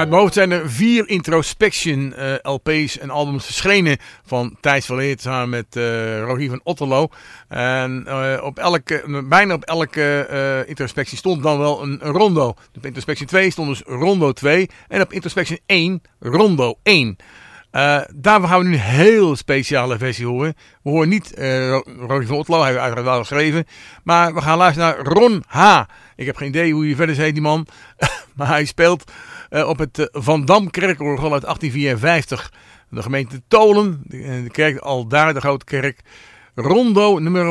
Uit mijn hoofd zijn er 4 Introspection LP's en albums verschenen van Thijs van Leert samen met Rogier van Otterlo. En bijna op elke Introspection stond dan wel een rondo. Op Introspection 2 stond dus rondo 2 en op Introspection 1 rondo 1. Daarvoor gaan we nu een heel speciale versie horen. We horen niet Rogier van Otterlo, hij heeft uiteraard wel geschreven. Maar we gaan luisteren naar Ron H. Ik heb geen idee hoe hij verder heet, die man. Maar hij speelt op het Van Dam kerkorgel uit 1854. De gemeente Tolen, de kerk al daar, de grote kerk. Rondo nummer